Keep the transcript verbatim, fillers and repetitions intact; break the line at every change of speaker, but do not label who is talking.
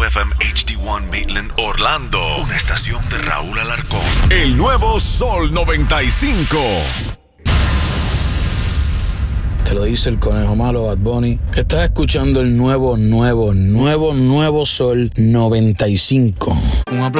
F M H D uno Maitland, Orlando. Una estación de Raúl Alarcón.
El nuevo Sol noventa y cinco.
Te lo dice el conejo malo, Bad Bunny. Estás escuchando el nuevo, nuevo, nuevo, nuevo Sol noventa y cinco. Un aplauso.